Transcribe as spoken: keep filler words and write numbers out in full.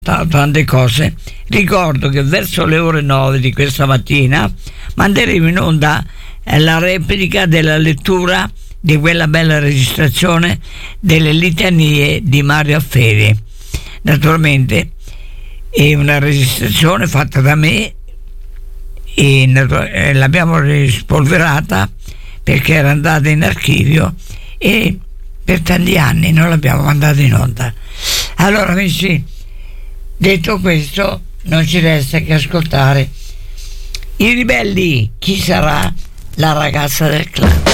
tante cose. Ricordo che verso le ore nove di questa mattina manderemo in onda la replica della lettura di quella bella registrazione delle litanie di Mario Afferi. Naturalmente è una registrazione fatta da me e l'abbiamo rispolverata perché era andata in archivio e per tanti anni non l'abbiamo mandata in onda. Allora, amici, detto questo, non ci resta che ascoltare I Ribelli. Chi sarà la ragazza del clan?